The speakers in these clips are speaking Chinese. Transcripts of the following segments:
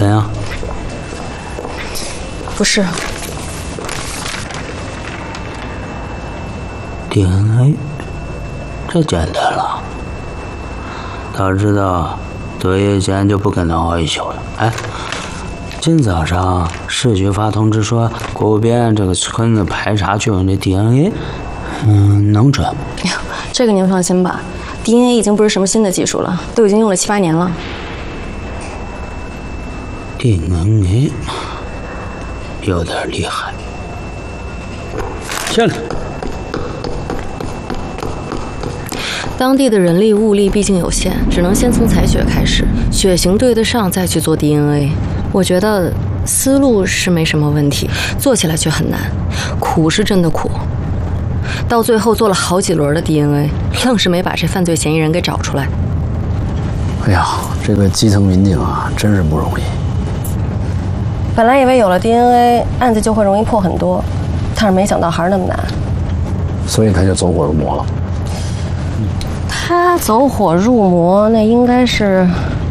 怎样？ 不是。 DNA， 这简单了。早知道多爷前就不跟他熬一宿了。哎，今早上市局发通知说，周边这个村子排查就用这 DNA， 能准吗？ 这个您放心吧 ，DNA 已经不是什么新的技术了，都已经用了7、8年了。 DNA 有点厉害。下来。 当地的人力物力毕竟有限，只能先从采血开始，血型对得上再去做 DNA。我觉得思路是没什么问题，做起来却很难，苦是真的苦。到最后做了好几轮的 DNA， 愣是没把这犯罪嫌疑人给找出来。 哎呀，这个基层民警啊，真是不容易。 本来以为有了 DNA， 案子就会容易破很多，但是没想到还是那么难。 所以他就走火入魔了。 他走火入魔，那应该是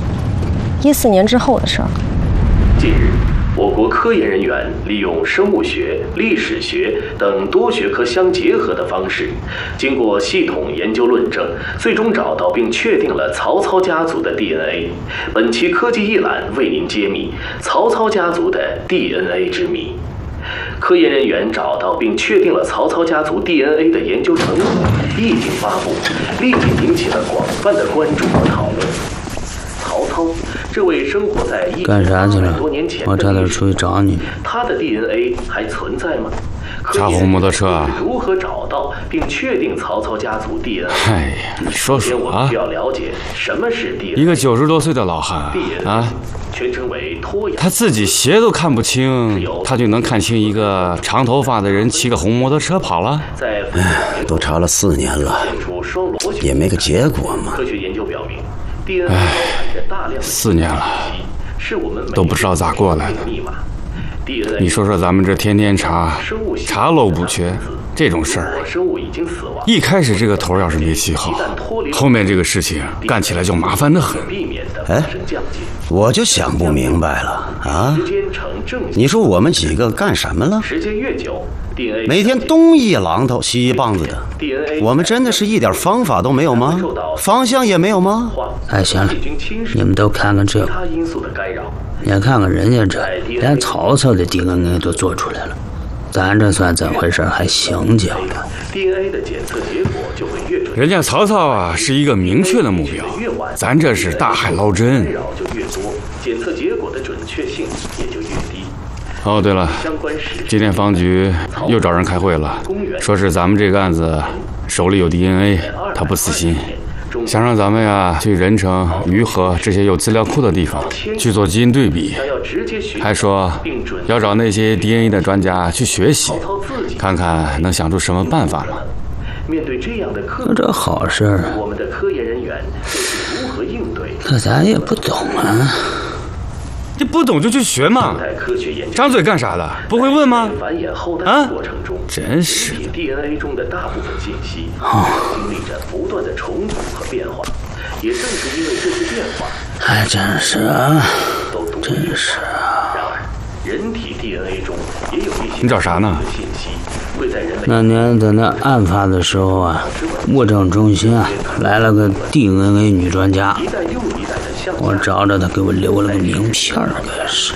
14年之后的事儿。 近日，我国科研人员利用生物学、历史学等多学科相结合的方式，经过系统研究论证，最终找到并确定了曹操家族的 DNA。本期科技一览为您揭秘曹操家族的 DNA 之谜。科研人员找到并确定了曹操家族 DNA 的研究成果，一经发布，立即引起了广泛的关注和讨论。曹操，这位生活在1800多年前的， 我差点出去找你。 他的 DNA 还存在吗？ 查红摩托车啊！ 如何找到并确定曹操家族 DNA？ 哎呀，你说说啊！ 我们需要了解什么是 DNA。 一个90多岁的老汉啊， 全称为脱氧， 他自己鞋都看不清，他就能看清一个长头发的人骑个红摩托车跑了？ 都查了4年了，也没个结果嘛。 科学研究表明 ，DNA 包含着大量的 4年了， 是我们都不知道咋过来的。你说说，咱们这天天查漏补缺这种事儿，一开始这个头要是没起好，后面这个事情干起来就麻烦得很。 哎，我就想不明白了啊！你说我们几个干什么了？每天东一榔头西一棒子的，我们真的是一点方法都没有吗？方向也没有吗？ 哎，行了，你们都看看这个，你看看人家这，连曹操的 DNA 都做出来了，咱这算怎回事？还行讲的。 人家曹操啊是一个明确的目标，咱这是大海捞针。 检测结果的准确性也就越低。 哦，对了，今天方局又找人开会了，说是咱们这个案子手里有 DNA， 他不死心，想让咱们呀去任城、于河这些有资料库的地方去做基因对比，还说要找那些 DNA 的专家去学习，看看能想出什么办法嘛。 面对这样的这好事儿， 我们的科研人员是如何应对？ 可咱也不懂啊。 这不懂就去学嘛，张嘴干啥的？不会问吗？啊，真是的。 DNA 中的大部分信息经历着不断的重组和变化，也正是因为这些变化， 还真是啊，真是啊。 然而，人体 DNA 中也有一些你找啥呢？ 信息会在人类那年在那案发的时候啊，物证中心啊来了个 DNA 女专家。我找着他，给我留了个名片儿，可是。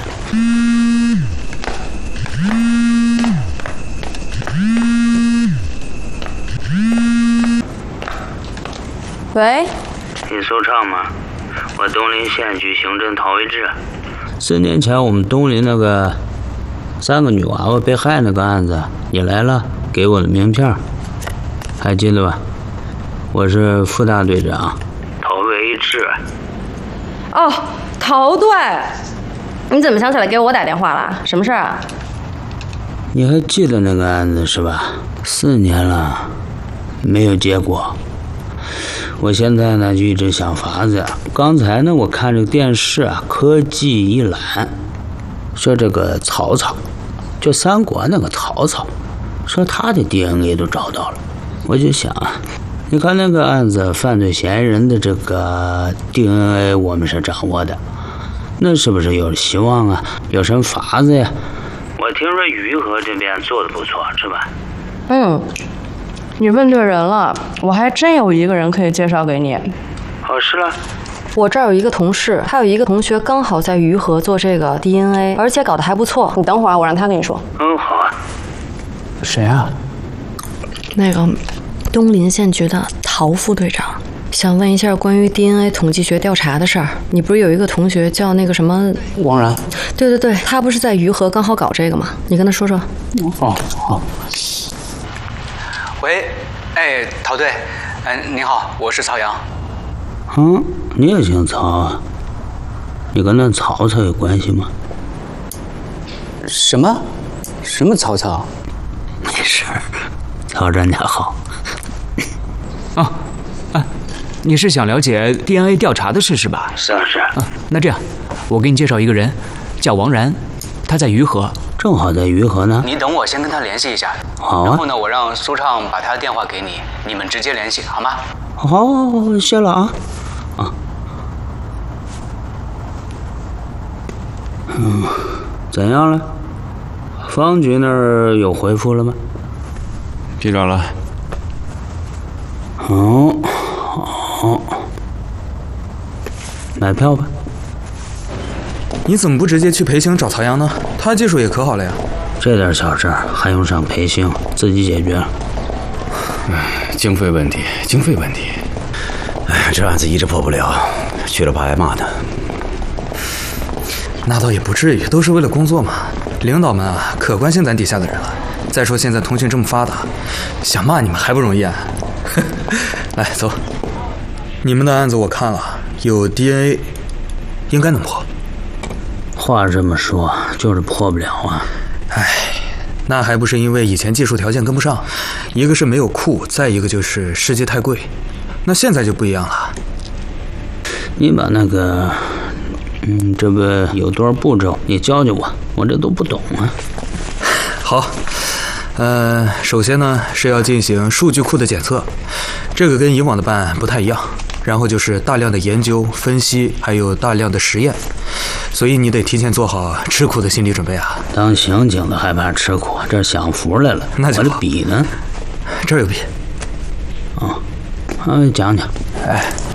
喂， 你收场吗？我东林县举行侦讨位置。 4年前我们东林那个3个女娃娃被害那个案子，你来了，给我的名片，还记得吧？我是副大队长。 讨位置。 哦，陶队，你怎么想起来给我打电话了？什么事儿啊？ 你还记得那个案子是吧？4年了，没有结果。我现在呢就一直想法子。刚才呢我看这个电视啊，科技一览，说这个曹操，就三国那个曹操，说他的 DNA 都找到了。我就想啊，你看那个案子，犯罪嫌疑人的这个 DNA 我们是掌握的， 那是不是有希望啊？有什么法子呀？ 我听说于和这边做的不错，是吧？ 你问对人了，我还真有一个人可以介绍给你。 哦，是了。 我这儿有一个同事，他有一个同学刚好在于和做这个 DNA， 而且搞得还不错。你等会儿，我让他跟你说。 好啊。 谁啊？ 那个东林县局的陶副队长，想问一下关于 DNA 统计学调查的事儿。你不是有一个同学叫那个什么王然？ 对对对，他不是在于和刚好搞这个吗？你跟他说说。 哦。 喂，陶队，您好，我是曹阳。 你也姓曹啊？你跟那曹操有关系吗？ 什么曹操？ 没事儿，曹战家好。 你是想了解 DNA 调查的事是吧？ 是啊。 那这样，我给你介绍一个人，叫王然，他在于和。 正好在于和呢。 你等我先跟他联系一下。 好啊。 然后呢，我让舒畅把他的电话给你，你们直接联系，好吗？ 好，谢了啊。怎样了？方局那儿有回复了吗？ 批转了。 好，买票吧。 你怎么不直接去培兴找曹阳呢？他技术也可好了呀。 这点小事还用上培训？自己解决。 经费问题。 这案子一直破不了，去了怕挨骂的。 那倒也不至于，都是为了工作嘛。领导们啊，可关心咱底下的人了。再说现在通讯这么发达，想骂你们还不容易啊。来，走。你们的案子我看了，有 DNA， 应该能破。 话这么说，就是破不了啊。 那还不是因为以前技术条件跟不上，一个是没有库，再一个就是世界太贵。那现在就不一样了。 你把那个，这不有多少步骤，你教教我，我这都不懂啊。 好，首先呢是要进行数据库的检测，这个跟以往的办案不太一样。然后就是大量的研究、分析，还有大量的实验，所以你得提前做好吃苦的心理准备啊。 当刑警的害怕吃苦，这享福来了。 那就好。 我这笔呢？ 这儿有笔。 讲讲。